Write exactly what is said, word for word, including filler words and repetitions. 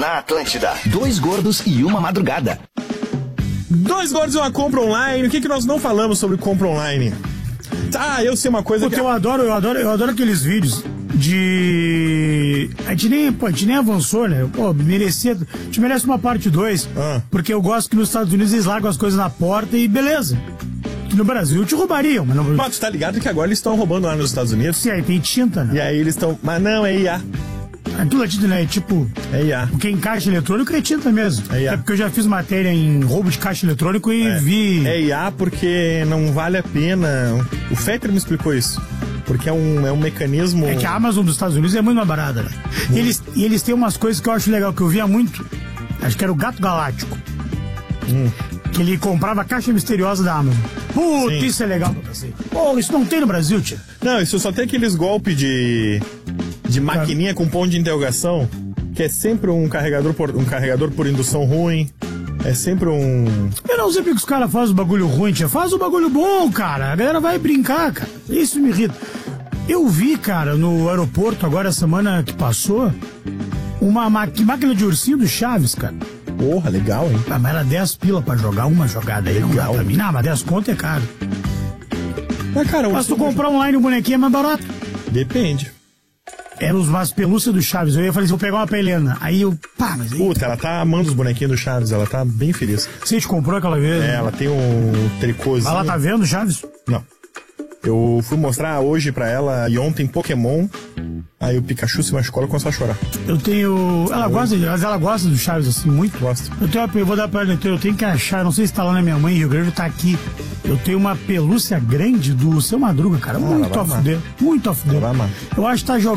na Atlântida. Dois gordos e uma madrugada. Dois gordos e uma compra online. O que, que nós não falamos sobre compra online? Ah, eu sei uma coisa. Porque que... eu adoro, eu adoro, eu adoro aqueles vídeos de... A gente nem, pô, a gente nem avançou, né? Pô, merecia... A gente merece uma parte dois. Ah. Porque eu gosto que nos Estados Unidos eles largam as coisas na porta e beleza. Que no Brasil te roubariam, mas não... Mas tu tá ligado que agora eles estão roubando lá nos Estados Unidos? Sim, aí tem tinta, né? E aí eles estão... Mas não, é I A. Aquilo é tinta, né? É tipo... É I A. Porque em caixa eletrônico é tinta mesmo. É I A. É porque eu já fiz matéria em roubo de caixa eletrônico e É. vi... É I A porque não vale a pena. O Fetter me explicou isso. Porque é um, é um mecanismo... É que a Amazon dos Estados Unidos é muito mais barata, né? E eles, e eles têm umas coisas que eu acho legal, que eu via muito. Acho que era o Gato Galáctico. Hum. Que ele comprava a caixa misteriosa da Amazon. Puta, Sim. isso é legal pra você. Pô, isso não tem no Brasil, tio. Não, isso só tem aqueles golpes de... De maquininha com ponto de interrogação. Que é sempre um carregador por, um carregador por indução ruim. É sempre um... Eu não sei porque os caras fazem o bagulho ruim, tia. Faz o bagulho bom, cara. A galera vai brincar, cara. Isso me irrita. Eu vi, cara, no aeroporto, agora, a semana que passou, uma ma- máquina de ursinho do Chaves, cara. Porra, legal, hein? Ah, mas era dez pila pra jogar uma jogada aí. Não dá Legal. pra mim. Não, mas dez conto é caro. Mas, cara, Mas tu comprar online um bonequinho é mais barato. Depende. Eram os umas pelúcias do Chaves. Eu ia falar assim, vou pegar uma pra Helena. Aí eu, pá, mas aí... Puta, ela tá amando os bonequinhos do Chaves. Ela tá bem feliz. Você te comprou aquela vez? É, ela tem um tricôzinho. Mas ela tá vendo, Chaves? Não. Eu fui mostrar hoje pra ela e ontem Pokémon. Aí o Pikachu se machucou, ela começou a chorar. Eu tenho... Ela gosta, mas ela gosta do Chaves, assim, muito. Gosto. Eu, tenho uma... eu vou dar pra ela, então, eu tenho que achar, não sei se tá lá na minha mãe, Rio Grande, tá aqui. Eu tenho uma pelúcia grande do Seu Madruga, cara. Ah, muito ela vai a amar. fuder. Muito a fuder. Ela vai amar. Eu acho que tá jogando.